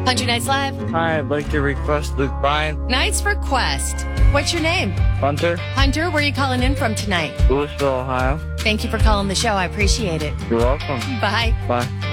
Country Nights Live. Hi, I'd like to request Luke Bryan. Nice request. What's your name? Hunter. Hunter, where are you calling in from tonight? Louisville, Ohio. Thank you for calling the show. I appreciate it. You're welcome. Bye. Bye.